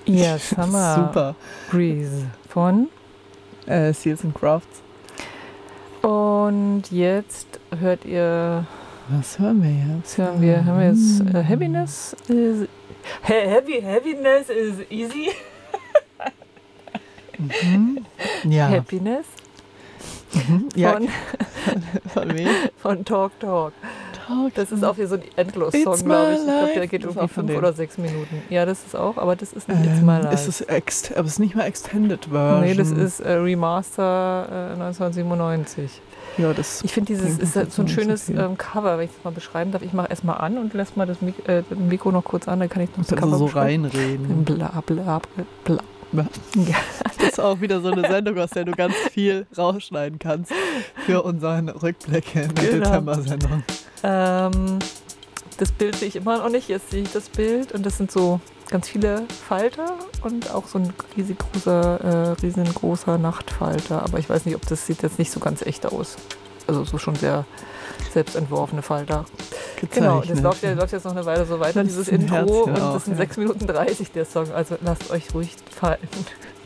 Ja, Summer Super. Breeze von. Seals and Crafts. Und jetzt hört ihr. Was hören wir jetzt? Hören wir jetzt Happiness is. Happiness is easy. Ja. Happiness Ja. von, Von wem? von Talk Talk. Das ist auch hier so ein Endlos-Song, It's glaube ich. my Ich glaube, der life. geht Das ist irgendwie auch von 5 dem. oder 6 Minuten. Ja, das ist auch, aber das ist nicht It's My Life. Ist es aber es ist nicht mal Extended Version. Nee, das ist Remaster 1997. Ja, das Ich finde, dieses ist so ein nicht so schönes viel. Cover, wenn ich das mal beschreiben darf. Ich mache erst mal an und lasse mal das Mikro noch kurz an, dann kann ich noch das Kannst Cover du so beschreiben. reinreden. Bla, bla, bla. Ja. Das ist auch wieder so eine Sendung, aus der du ganz viel rausschneiden kannst für unseren Rückblick in der Genau. Dezember-Sendung. Das Bild sehe ich immer noch nicht. Jetzt sehe ich das Bild und das sind so ganz viele Falter und auch so ein riesengroßer Nachtfalter. Aber ich weiß nicht, ob das sieht jetzt nicht so ganz echt aus. Also so schon sehr selbstentworfene Falter. Genau, das läuft jetzt noch eine Weile so weiter, Das dieses ist ein Intro. Herzchen Und auch, das sind ja. 6 Minuten 30 der Song. Also lasst euch ruhig fallen.